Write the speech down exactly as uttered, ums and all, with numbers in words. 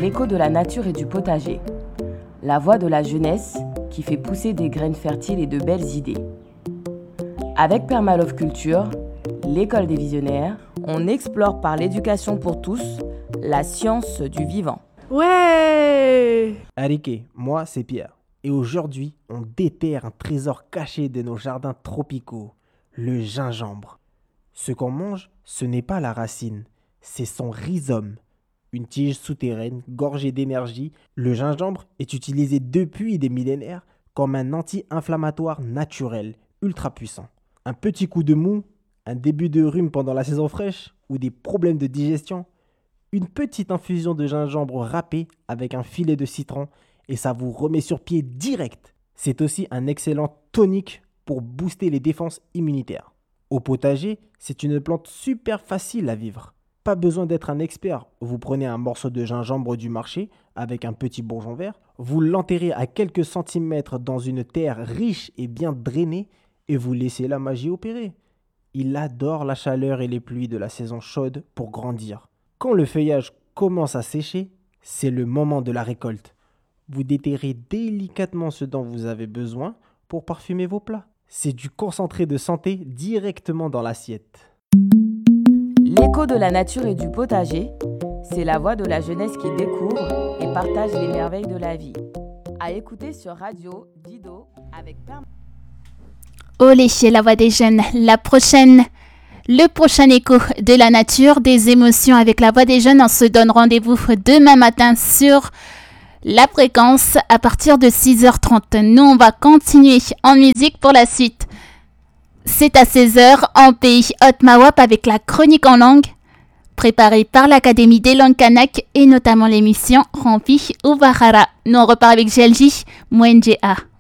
l'écho de la nature et du potager. La voix de la jeunesse qui fait pousser des graines fertiles et de belles idées. Avec Permalove Culture, l'école des visionnaires, on explore par l'éducation pour tous la science du vivant. Ouais! Arike, moi c'est Pierre. Et aujourd'hui, on déterre un trésor caché de nos jardins tropicaux, le gingembre. Ce qu'on mange, ce n'est pas la racine, c'est son rhizome. Une tige souterraine gorgée d'énergie, le gingembre est utilisé depuis des millénaires comme un anti-inflammatoire naturel, ultra puissant. Un petit coup de mou, un début de rhume pendant la saison fraîche ou des problèmes de digestion, une petite infusion de gingembre râpé avec un filet de citron et ça vous remet sur pied direct. C'est aussi un excellent tonique pour booster les défenses immunitaires. Au potager, c'est une plante super facile à vivre. Pas besoin d'être un expert. Vous prenez un morceau de gingembre du marché avec un petit bourgeon vert, vous l'enterrez à quelques centimètres dans une terre riche et bien drainée et vous laissez la magie opérer. Il adore la chaleur et les pluies de la saison chaude pour grandir. Quand le feuillage commence à sécher, c'est le moment de la récolte. Vous déterrez délicatement ce dont vous avez besoin pour parfumer vos plats. C'est du concentré de santé directement dans l'assiette. L'écho de la nature et du potager, c'est la voix de la jeunesse qui découvre et partage les merveilles de la vie. À écouter sur Radio Dido avec Permalove. Olé, la voix des jeunes, la prochaine, le prochain écho de la nature, des émotions avec la voix des jeunes. On se donne rendez-vous demain matin sur la fréquence à partir de six heures trente. Nous, on va continuer en musique pour la suite. C'est à seize heures en pays Haute-Mawap avec la chronique en langue préparée par l'Académie des langues kanak et notamment l'émission Rampi Ouvarara. Nous on repart avec G L J Mwenja.